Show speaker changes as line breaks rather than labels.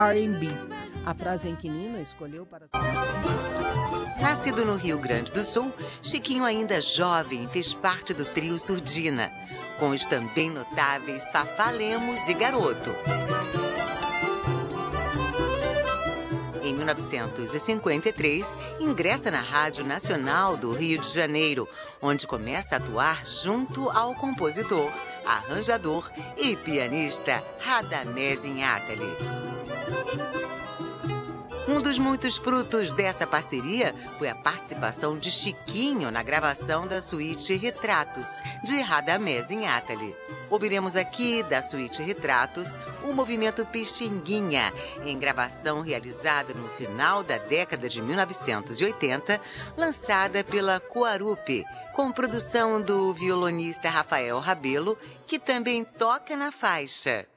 R&B. A frase em que Nina escolheu para...
Nascido no Rio Grande do Sul, Chiquinho, ainda jovem, fez parte do trio Surdina, com os também notáveis Fafá Lemos e Garoto. Em 1953, ingressa na Rádio Nacional do Rio de Janeiro, onde começa a atuar junto ao compositor, arranjador e pianista Radamés Inátali. Um dos muitos frutos dessa parceria foi a participação de Chiquinho na gravação da suíte Retratos, de Radamés Inátali. Ouviremos aqui, da suíte Retratos, o movimento Pixinguinha, em gravação realizada no final da década de 1980, lançada pela Coarupe, com produção do violonista Rafael Rabelo, que também toca na faixa.